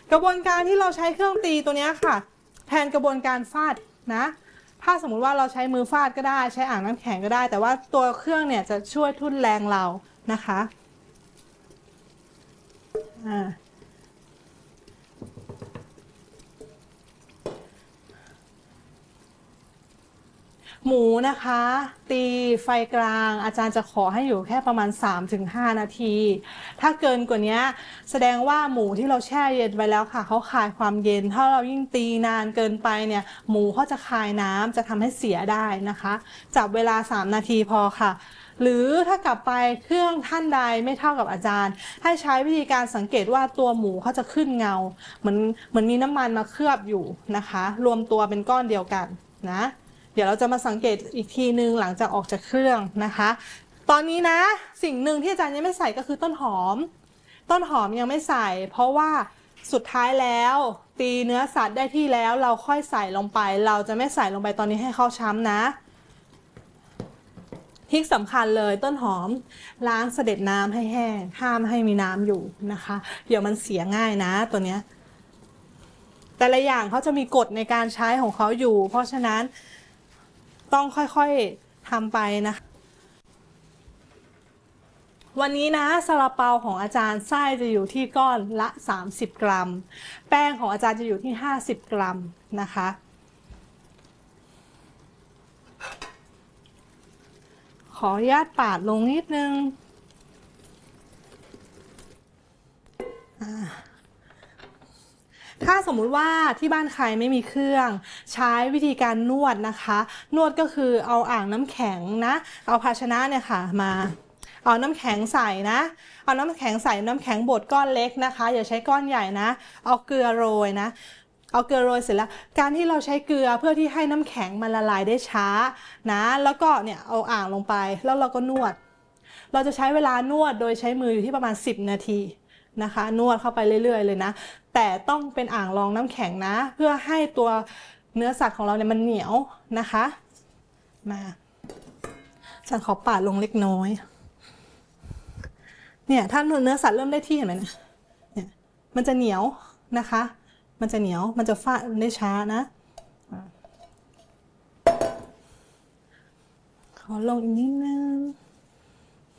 กระบวนการที่เราใช้เครื่องตีตัวนี้ค่ะแทนกระบวนการฟาดนะถ้าสมมุติว่าเราใช้มือฟาดก็ได้ใช้อ่างน้ำแข็งก็ได้แต่ว่าตัวเครื่องเนี่ยจะช่วยทุ่นแรงเรานะคะหมูนะคะตีไฟกลางอาจารย์จะขอให้อยู่แค่ประมาณ 3-5 นาทีถ้าเกินกว่านี้แสดงว่าหมูที่เราแช่เย็นไว้แล้วค่ะเขาคายความเย็นถ้าเรายิ่งตีนานเกินไปเนี่ยหมูเขาจะคายน้ำจะทำให้เสียได้นะคะจับเวลา 3 นาทีพอค่ะหรือถ้ากลับไปเครื่องท่านใดไม่เท่ากับอาจารย์ให้ใช้วิธีการสังเกตว่าตัวหมูเขาจะขึ้นเงาเหมือนมีน้ำมันมาเคลือบอยู่นะคะรวมตัวเป็นก้อนเดียวกันนะเดี๋ยวเราจะมาสังเกตอีกทีนึงหลังจากออกจากเครื่องนะคะตอนนี้นะสิ่งหนึ่งที่อาจารย์ยังไม่ใส่ก็คือต้นหอมยังไม่ใส่เพราะว่าสุดท้ายแล้วตีเนื้อสัตว์ได้ที่แล้วเราค่อยใส่ลงไปเราจะไม่ใส่ลงไปตอนนี้ให้เข้าช้ำนะทริคสำคัญเลยต้นหอมล้างเสด็จน้ำให้แห้งห้ามให้มีน้ำอยู่นะคะเดี๋ยวมันเสียง่ายนะตัวเนี้ยแต่ละอย่างเขาจะมีกฎในการใช้ของเขาอยู่เพราะฉะนั้นต้องค่อยๆทำไปนะคะวันนี้นะซาลาเปาของอาจารย์ไส้จะอยู่ที่ก้อนละ30 กรัมแป้งของอาจารย์จะอยู่ที่50 กรัมนะคะขออนุญาตปาดลงนิดนึงถ้าสมมุติว่าที่บ้านใครไม่มีเครื่องใช้วิธีการนวดนะคะนวดก็คือเอาอ่างน้ำแข็งนะเอาภาชนะเนี่ยค่ะมาเอาน้ำแข็งใส่นะเอาน้ำแข็งใส่น้ำแข็งบดก้อนเล็กนะคะอย่าใช้ก้อนใหญ่นะเอาเกลือโรยนะเอาเกลือโรยเสร็จแล้วการที่เราใช้เกลือเพื่อที่ให้น้ำแข็งมันละลายได้ช้านะแล้วก็เนี่ยเอาอ่างลงไปแล้วเราก็นวดเราจะใช้เวลานวดโดยใช้มืออยู่ที่ประมาณ10 นาทีนะคะนวดเข้าไปเรื่อยๆเลยนะแต่ต้องเป็นอ่างรองน้ำแข็งนะเพื่อให้ตัวเนื้อสัตว์ของเราเนี่ยมันเหนียวนะคะมาฉันขอปาดลงเล็กน้อยเนี่ยถ้าเนื้อสัตว์เริ่มได้ที่เห็นไหมเนี่ยมันจะเหนียวนะคะมันจะเหนียวมันจะฟาดได้ช้านะขอลงอีกนิดนึง